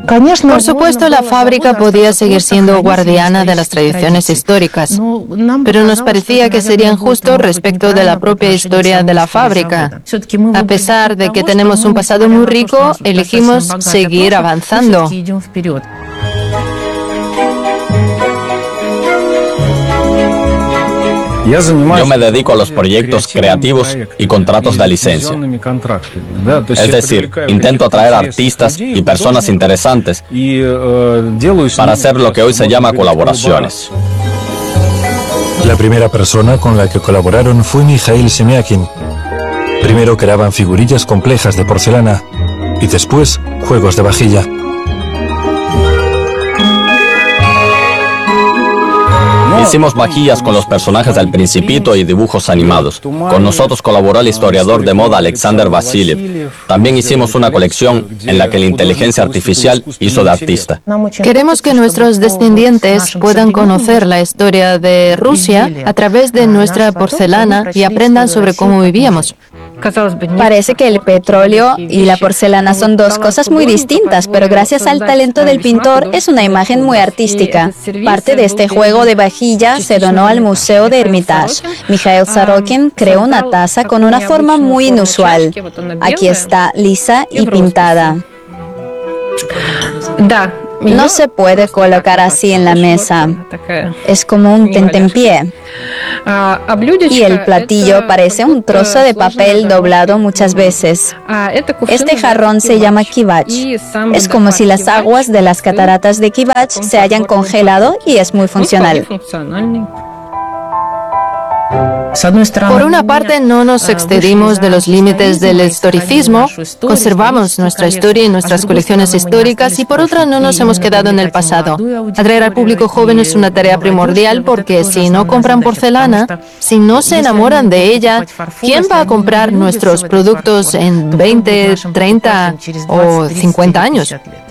Por supuesto, la fábrica podía seguir siendo guardiana de las tradiciones históricas, pero nos parecía que sería injusto respecto de la propia historia de la fábrica. A pesar de que tenemos un pasado muy rico, elegimos seguir avanzando. Yo me dedico a los proyectos creativos y contratos de licencia. Es decir, intento atraer artistas y personas interesantes para hacer lo que hoy se llama colaboraciones. La primera persona con la que colaboraron fue Mikhail Semyakin. Primero creaban figurillas complejas de porcelana y después juegos de vajilla. Hicimos vajillas con los personajes del Principito y dibujos animados. Con nosotros colaboró el historiador de moda Alexander Vasiliev. También hicimos una colección en la que la inteligencia artificial hizo de artista. Queremos que nuestros descendientes puedan conocer la historia de Rusia a través de nuestra porcelana y aprendan sobre cómo vivíamos. Parece que el petróleo y la porcelana son dos cosas muy distintas, pero gracias al talento del pintor es una imagen muy artística. Parte de este juego de vajilla se donó al Museo de Hermitage. Mikhail Sorokin creó una taza con una forma muy inusual. Aquí está, lisa y pintada. No se puede colocar así en la mesa. Es como un tentempié. Y el platillo parece un trozo de papel doblado muchas veces. Este jarrón se llama kivach. Es como si las aguas de las cataratas de Kivach se hayan congelado y es muy funcional. Por una parte, no nos excedimos de los límites del historicismo, conservamos nuestra historia y nuestras colecciones históricas, y por otra, no nos hemos quedado en el pasado. Atraer al público joven es una tarea primordial porque si no compran porcelana, si no se enamoran de ella, ¿quién va a comprar nuestros productos en 20, 30 o 50 años?